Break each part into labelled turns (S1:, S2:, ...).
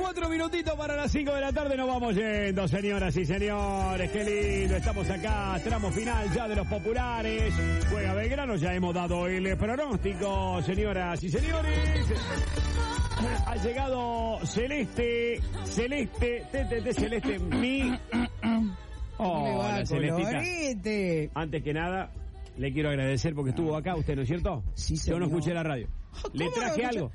S1: 4 minutitos para las 5 de la tarde. Nos vamos yendo, señoras y señores. Qué lindo. Estamos acá, tramo final ya de los populares. Juega Belgrano, ya hemos dado el pronóstico, señoras y señores. Ha llegado Celeste, mi... Hola, Celestita. Antes que nada, le quiero agradecer porque estuvo acá usted, ¿no es cierto?
S2: Sí, señor.
S1: Yo no escuché la radio. Le traje algo.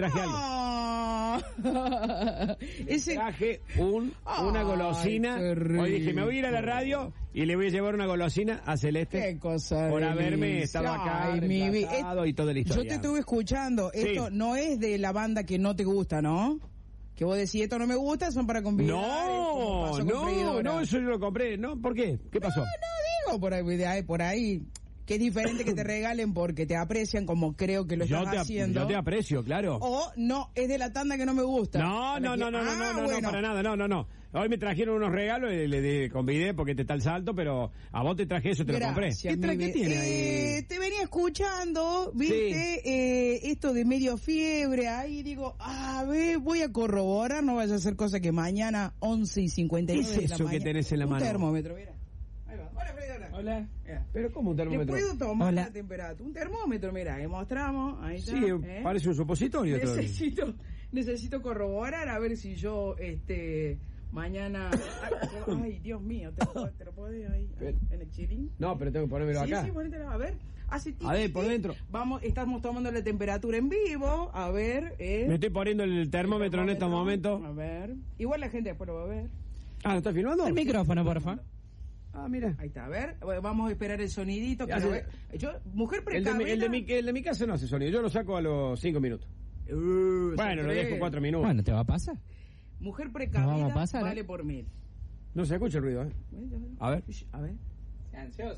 S1: Traje una golosina. Hoy dije, me voy a ir a la radio y le voy a llevar una golosina a Celeste.
S2: Qué cosa
S1: por haberme estado acá y toda la historia.
S2: Yo te estuve escuchando. Sí. Esto no es de la banda que no te gusta, ¿no? Que vos decís, esto no me gusta, son para convidar.
S1: No, eso yo lo compré. ¿No? ¿Por qué? ¿Qué pasó?
S2: No, digo, por ahí. Que es diferente que te regalen porque te aprecian como creo que lo estás haciendo.
S1: Yo te aprecio, claro.
S2: O no, es de la tanda que no me gusta.
S1: No, para nada, no. Hoy me trajeron unos regalos y le convidé porque te está el salto, pero a vos te traje eso, te lo compré.
S2: ¿Qué tiene ahí? Te venía escuchando, viste, sí. Esto de medio fiebre, ahí digo, a ver, voy a corroborar, no vaya a ser cosa que mañana 11:59
S1: ¿Qué es eso que tenés en la mano?
S2: Un termómetro, mira. Hola, Fredona.
S1: Hola. ¿Pero cómo un termómetro?
S2: ¿Le puedo tomar la temperatura? Un termómetro, mira, le mostramos. Ahí está.
S1: Sí, parece un supositorio.
S2: Necesito corroborar a ver si yo, mañana... Ay, Dios mío, ¿te lo podés ahí en el chilín?
S1: No, pero tengo que ponérmelo acá.
S2: Sí, ponételo, a ver.
S1: A ver, por dentro.
S2: Estamos tomando la temperatura en vivo, a ver.
S1: Me estoy poniendo el termómetro en estos momentos.
S2: A ver. Igual la gente después lo va a ver.
S1: ¿Lo estás filmando?
S3: El micrófono, porfa.
S1: Mira.
S2: Ahí está, a ver, vamos a esperar el sonidito. Mujer
S1: precavida. El de mi casa no hace sonido, yo lo saco a los 5 minutos. Bueno, lo dejo 4 minutos.
S3: Bueno, ¿te va a pasar?
S2: Mujer precavida vale por 1000.
S1: No se escucha el ruido, A ver.
S3: Sea ansioso.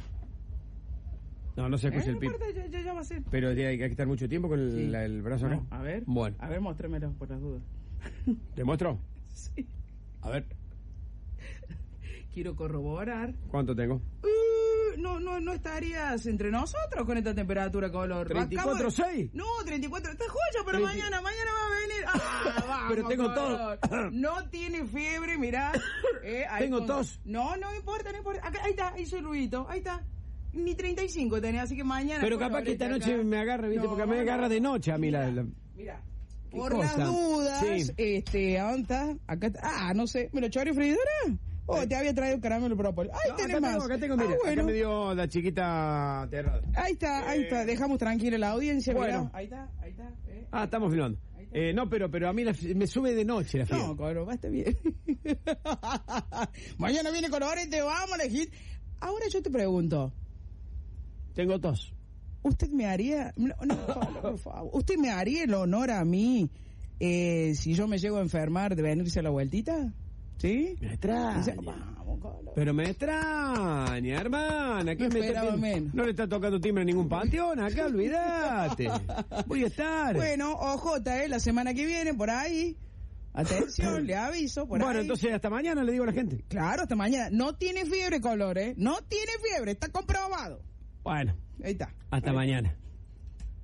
S1: No se escucha el pip.
S2: Ya va a ser.
S1: Pero hay que estar mucho tiempo con el brazo acá.
S2: A ver.
S1: Bueno.
S2: A ver, muéstramelo por las dudas.
S1: ¿Te muestro?
S2: Sí.
S1: A ver.
S2: Quiero corroborar.
S1: ¿Cuánto tengo?
S2: No estarías entre nosotros con esta temperatura, color.
S1: 34.6.
S2: No, 34. Está joya, pero mañana va a venir. Vamos,
S1: pero tengo tos.
S2: No tiene fiebre, mirá.
S1: Tengo tos.
S2: No importa. Acá, ahí está, hizo el ruidito. Ahí está. Ni 35 tenés, así que mañana.
S1: Pero capaz que esta noche me agarre, ¿viste? Porque me agarra de noche a mí
S2: Mira. Por las dudas, ¿a dónde está? Acá está. No sé. ¿Me lo echó a freidora? Te había traído caramelo propóleo. Tenés más.
S1: Acá tengo, mira. Acá me dio la chiquita terrada.
S2: Ahí está. Dejamos tranquila la audiencia.
S1: Bueno.
S2: Mirá. Ahí está.
S1: Estamos filmando. No, pero a mí me sube de noche la fiebre.
S2: No, cabrón, va a estar bien. Mañana viene con ahora y te vamos a elegir. Ahora yo te pregunto.
S1: Tengo tos.
S2: ¿Usted me haría... No, por favor. ¿Usted me haría el honor a mí si yo me llego a enfermar de venirse a la vueltita? ¿Sí?
S1: Me extraña. Pero me extraña, hermana. ¿Qué no le está tocando timbre a ningún panteón acá, olvídate. Voy a estar.
S2: Bueno, ojota, la semana que viene, por ahí. Atención, le aviso, por ahí.
S1: Bueno, entonces hasta mañana le digo a la gente.
S2: Claro, hasta mañana. No tiene fiebre, color, No tiene fiebre, está comprobado.
S1: Bueno.
S2: Ahí está.
S1: Hasta mañana.